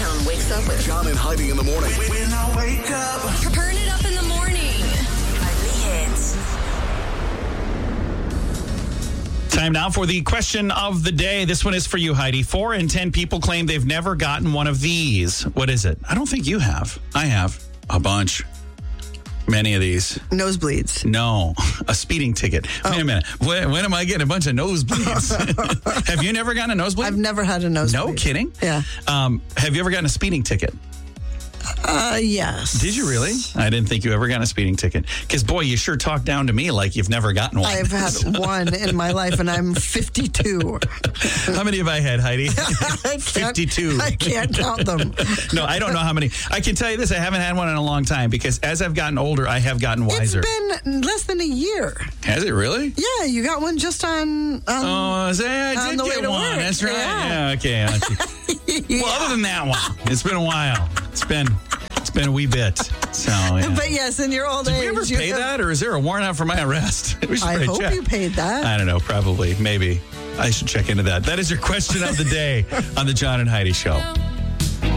Brown wakes up with John and Heidi in the morning. When I wake up. Turn it up in the morning. Only hits. Time now for the question of the day. This one is for you, Heidi. 4 in 10 people claim they've never gotten one of these. What is it? I don't think you have. I have a bunch. Many of these. Nosebleeds. No, a speeding ticket. Wait a minute. When am I getting a bunch of nosebleeds? Have you never gotten a nosebleed? I've never had a nosebleed. No kidding? Yeah. Have you ever gotten a speeding ticket? Yes. Did you really? I didn't think you ever got a speeding ticket. Because, boy, you sure talk down to me like you've never gotten one. I've had one in my life, and I'm 52. How many have I had, Heidi? 52. I can't count them. No, I don't know how many. I can tell you this. I haven't had one in a long time because as I've gotten older, I have gotten wiser. It's been less than a year. Has it really? Yeah, you got one just on I did the way get to one. work. That's right. Yeah. Okay. Yeah. Well, other than that one, it's been a while. It's been a wee bit. So, yeah. But yes, in your old Did age. we ever pay that, or is there a warrant out for my arrest? I hope you paid that. I don't know. Probably. Maybe. I should check into that. That is your question of the day on the John and Heidi Show.